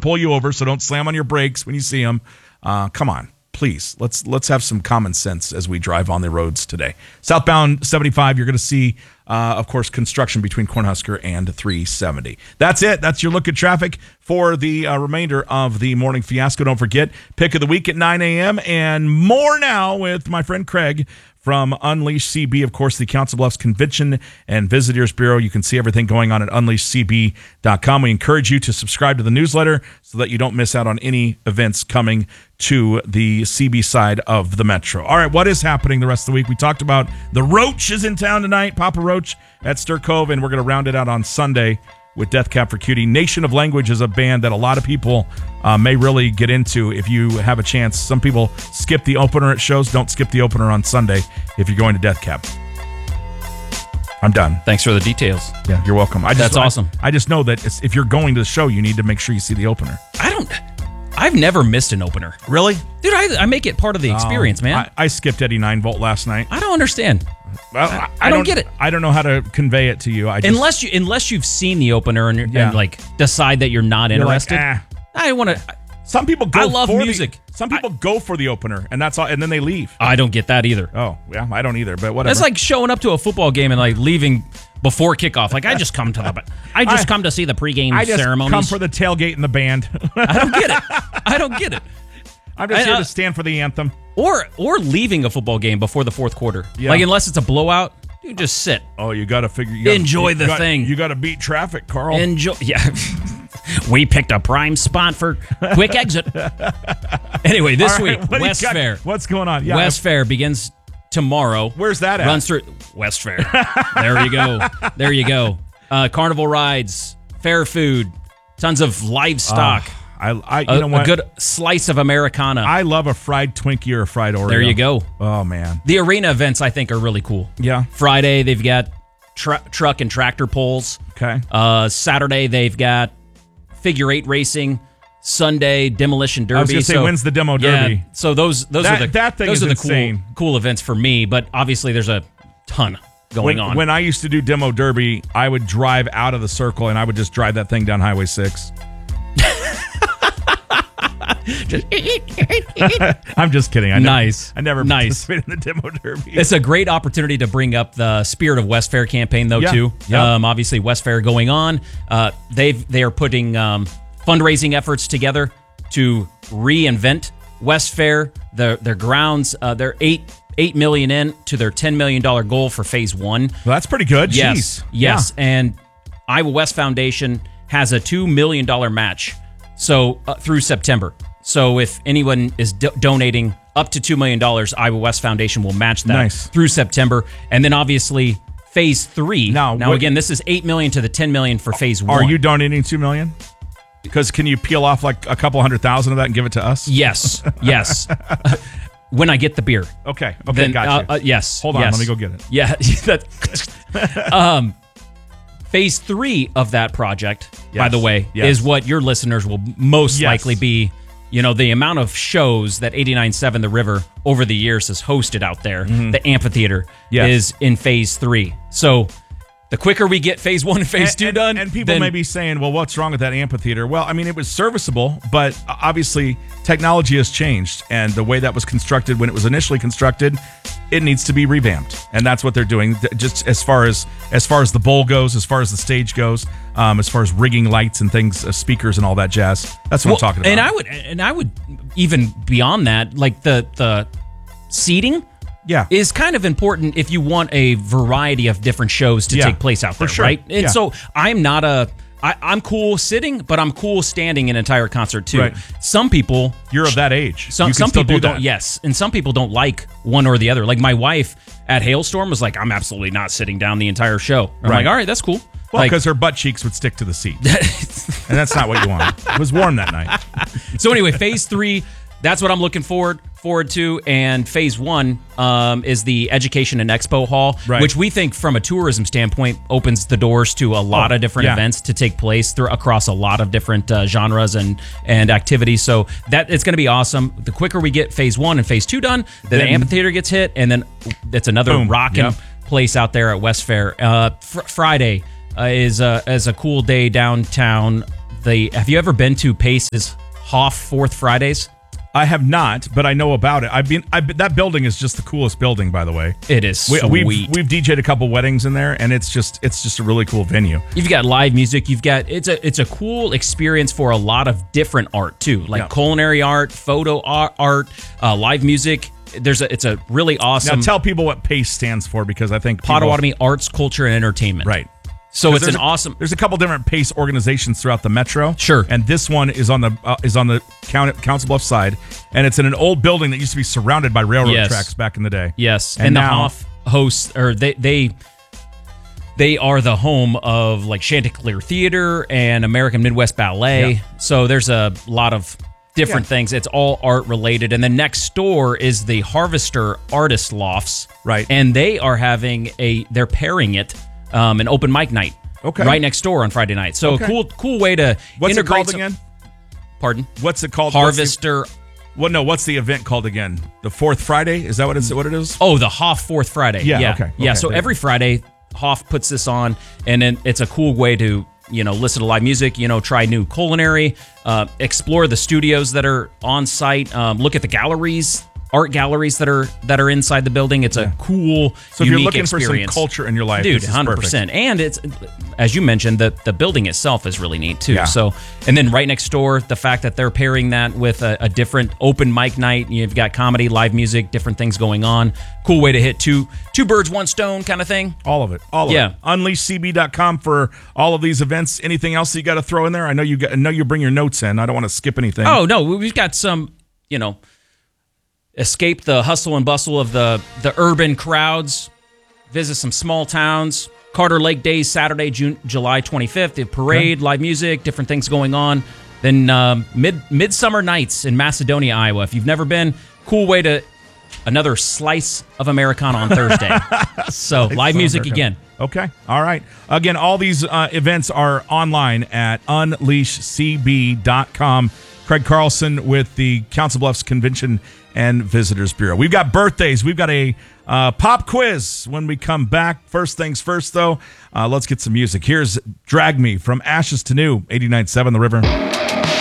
pull you over, so don't slam on your brakes when you see them. Come on. Please, let's have some common sense as we drive on the roads today. Southbound 75, you're going to see, of course, construction between Cornhusker and 370. That's it. That's your look at traffic for the remainder of the morning fiasco. Don't forget, pick of the week at 9 a.m. and more now with my friend Craig from Unleash CB, of course, the Council Bluffs Convention and Visitors Bureau. You can see everything going on at unleashcb.com. We encourage you to subscribe to the newsletter so that you don't miss out on any events coming to the CB side of the metro. All right, what is happening the rest of the week? We talked about the Roach is in town tonight, Papa Roach at Stir Cove, and we're going to round it out on Sunday with Death Cab for Cutie. Nation of Language is a band that a lot of people may really get into if you have a chance. Some people skip the opener at shows. Don't skip the opener on Sunday if you're going to Death Cab. I'm done. Thanks for the details. Yeah, you're welcome. That's awesome. I just know that if you're going to the show, you need to make sure you see the opener. I've never missed an opener. Really? Dude, I make it part of the experience, man. I skipped Eddie 9-Volt last night. I don't understand. Well, I don't get it. I don't know how to convey it to you. Unless you've seen the opener and like decide that you're not interested. Like, I want to. Some people go. I love music. Some people go for the opener, and that's all, and then they leave. I don't get that either. Oh yeah, I don't either. But whatever. That's like showing up to a football game and like leaving before kickoff. Like I just come to see the pregame ceremonies. I just come for the tailgate and the band. I don't get it. I don't get it. I'm just here to stand for the anthem. Or leaving a football game before the fourth quarter. Yeah. Like unless it's a blowout, you just sit. Oh, you got to figure. Enjoy the thing. You got to beat traffic, Carl. Enjoy. Yeah. We picked a prime spot for quick exit. Anyway, this week, West Fair. What's going on? Yeah, West Fair begins tomorrow. Where's that at? Runs through West Fair. There you go. There you go. Carnival rides, fair food, tons of livestock. You know what? A good slice of Americana. I love a fried Twinkie or a fried Oreo. There you go. Oh, man. The arena events, I think, are really cool. Yeah. Friday, they've got truck and tractor pulls. Okay. Saturday, they've got figure eight racing. Sunday, demolition derby. I was going to say, when's the demo derby? Yeah, so those are the cool events for me, but obviously there's a ton going on. When I used to do demo derby, I would drive out of the circle and I would just drive that thing down Highway 6. I'm just kidding. I never participated in the demo derby. It's a great opportunity to bring up the Spirit of West Fair campaign, though, too. Yeah. Obviously, West Fair going on. They are putting fundraising efforts together to reinvent West Fair. Their grounds, they're $8 million in to their $10 million goal for phase one. Well, that's pretty good. Yes. Jeez. Yes. Yeah. And Iowa West Foundation has a $2 million match. So through September. So if anyone is donating up to $2 million, Iowa West Foundation will match that through September. And then obviously phase 3. Now again, this is $8 million to the $10 million for phase 1. Are you donating $2 million? Because can you peel off like a couple 100,000 of that and give it to us? Yes. Yes. When I get the beer. Okay. Then, gotcha. Yes. Hold on. Yes. Let me go get it. Yeah. Phase 3 of that project, by the way, is what your listeners will most likely be. You know, the amount of shows that 89.7 The River over the years has hosted out there, the amphitheater, is in phase 3. So the quicker we get phase 1 and phase 2 done. And people may be saying, well, what's wrong with that amphitheater? Well, I mean, it was serviceable, but obviously technology has changed. And the way that was constructed when it was initially constructed, it needs to be revamped. And that's what they're doing, just as far as the bowl goes, as far as the stage goes, as far as rigging lights and things, speakers and all that jazz. That's what I'm talking about. And I would even beyond that, like the seating is kind of important if you want a variety of different shows to take place out there, right? And so I'm cool sitting, but I'm cool standing an entire concert too. Right. Some people... You're of that age. Some people don't, yes. And some people don't like one or the other. Like my wife at Hailstorm was like, I'm absolutely not sitting down the entire show. I'm like, all right, that's cool. Well, because her butt cheeks would stick to the seat. And that's not what you want. It was warm that night. So anyway, phase 3, that's what I'm looking forward to. And phase 1 is the Education and Expo Hall, which we think from a tourism standpoint opens the doors to a lot of different events to take place across a lot of different genres and activities. So that it's going to be awesome. The quicker we get phase 1 and phase 2 done, then the amphitheater gets hit, and then it's another rocking place out there at West Fair. Friday is a cool day downtown. Have you ever been to Pace's Hoff Fourth Fridays? I have not, but I know about it. That building is just the coolest building, by the way. It is sweet. We've DJ'd a couple weddings in there, and it's just a really cool venue. You've got live music. You've got it's a cool experience for a lot of different art too, like culinary art, photo art, live music. It's a really awesome. Now tell people what PACE stands for, because I think Potawatomi Arts, Culture, and Entertainment. Right. So it's an awesome. There's a couple different PACE organizations throughout the metro. Sure. And this one is on the Council Bluffs side, and it's in an old building that used to be surrounded by railroad tracks back in the day. Yes. And the Hoff hosts, or they are the home of like Chanticleer Theater and American Midwest Ballet. Yeah. So there's a lot of different things. It's all art related. And then next door is the Harvester Artist Lofts. Right. And they are having they're pairing it. An open mic night, right next door on Friday night. So a cool way to. What's it called again? Pardon? What's it called? Harvester. What's the event called again? The Fourth Friday? Is that what it is? Oh, the Hoff Fourth Friday. Yeah. Okay. So every Friday, Hoff puts this on, and then it's a cool way to listen to live music. Try new culinary, explore the studios that are on site, look at the galleries. Art galleries that are inside the building. It's a cool, so if you're looking experience. For some culture in your life, dude, 100%. And it's, as you mentioned, the building itself is really neat too. Yeah. So, and then right next door, the fact that they're pairing that with a different open mic night. You've got comedy, live music, different things going on. Cool way to hit two birds, one stone kind of thing. All of it. Unleashcb.com for all of these events. Anything else that you got to throw in there? I know you bring your notes in. I don't want to skip anything. Oh no, we've got some. Escape the hustle and bustle of the urban crowds. Visit some small towns. Carter Lake Days, Saturday, July 25th. The parade, live music, different things going on. Then Midsummer Nights in Macedonia, Iowa. If you've never been, cool way to another slice of Americana on Thursday. So live music again. Okay. All right. Again, all these events are online at unleashcb.com. Craig Carlson with the Council Bluffs Convention and Visitors Bureau. We've got birthdays. We've got a pop quiz when we come back. First things first, though, let's get some music. Here's Drag Me from Ashes to New, 89.7 The River.